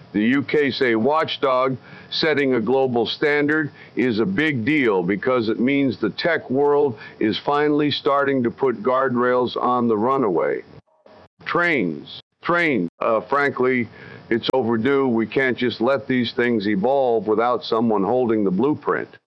The UK say watchdog setting a global standard is a big deal because it means the tech world is finally starting to put guardrails on the runaway. Trains. Frankly, it's overdue. We can't just let these things evolve without someone holding the blueprint.